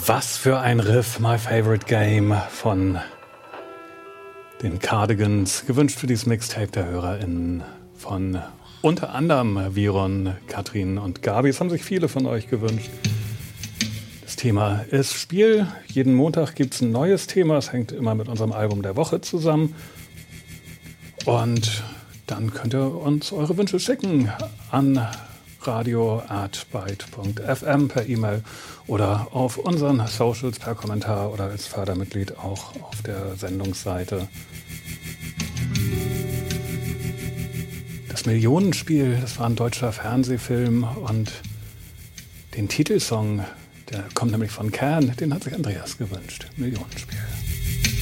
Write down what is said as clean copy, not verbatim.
Was für ein Riff, My Favorite Game von den Cardigans, gewünscht für dieses Mixtape der HörerInnen von unter anderem Viron, Katrin und Gabi. Das haben sich viele von euch gewünscht. Das Thema ist Spiel. Jeden Montag gibt es ein neues Thema. Es hängt immer mit unserem Album der Woche zusammen. Und dann könnt ihr uns eure Wünsche schicken an radio@byte.fm per E-Mail oder auf unseren Socials per Kommentar oder als Fördermitglied auch auf der Sendungsseite. Das Millionenspiel, das war ein deutscher Fernsehfilm und den Titelsong, der kommt nämlich von Can, den hat sich Andreas gewünscht. Millionenspiel.